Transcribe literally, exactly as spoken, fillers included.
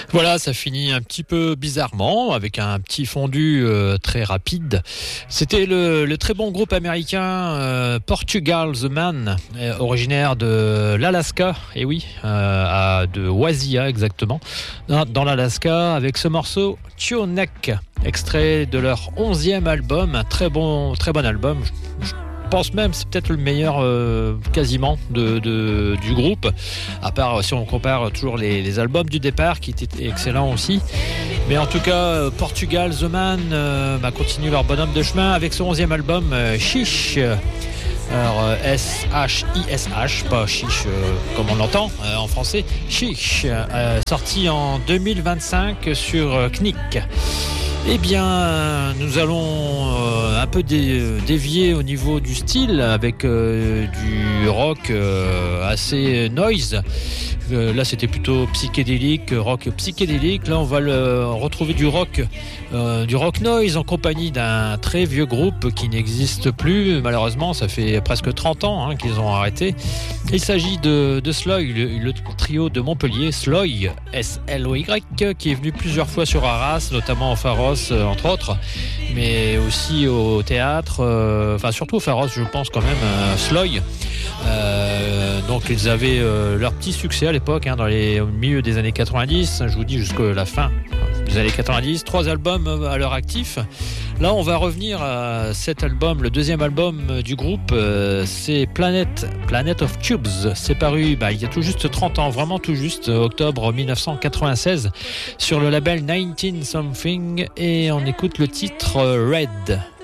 Voilà, ça finit un petit peu bizarrement, avec un petit fondu euh, très rapide. C'était le, le très bon groupe américain euh, Portugal The Man, euh, originaire de l'Alaska, et oui, euh, à, de Wasia exactement, dans, dans l'Alaska, avec ce morceau Tionek, extrait de leur onzième album, un très bon, très bon album. Je, je pense même c'est peut-être le meilleur euh, quasiment de, de, du groupe, à part si on compare toujours les, les albums du départ qui étaient excellents aussi. Mais en tout cas, Portugal The Man euh, bah, continue leur bonhomme de chemin avec son onzième album euh, Chiche. Alors euh, S H I S H, pas chiche euh, comme on l'entend euh, en français, Chiche, euh, sorti en deux mille vingt-cinq sur euh, Knick. Eh bien, nous allons euh, un peu dé- dévier au niveau du style avec euh, du rock euh, assez noise. Euh, là, c'était plutôt psychédélique, rock psychédélique. Là, on va le, retrouver du rock, euh, du rock noise en compagnie d'un très vieux groupe qui n'existe plus. Malheureusement, ça fait presque trente ans hein, qu'ils ont arrêté. Il s'agit de, de Sloy, le, le trio de Montpellier, Sloy, S L O Y, qui est venu plusieurs fois sur Arras, notamment au Pharos, entre autres, mais aussi au théâtre, euh, enfin surtout au Pharos, je pense quand même, euh, Sloy. Euh, donc ils avaient euh, leur petit succès à l'époque, hein, dans les, au milieu des années quatre-vingt-dix, je vous dis jusqu'à la fin des années quatre-vingt-dix, trois albums à leur actif. Là on va revenir à cet album, le deuxième album du groupe, euh, c'est Planet, Planet of Tubes, c'est paru bah, il y a tout juste trente ans, vraiment tout juste, octobre dix-neuf cent quatre-vingt-seize, sur le label dix-neuf Something, et on écoute le titre Red.